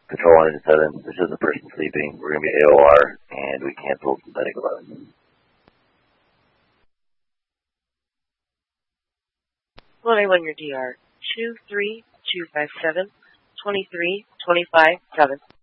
Control 107, this is the person sleeping. We're going to be AOR, and we canceled synthetic 11. Loading on your DR, 23257, 2325, 7.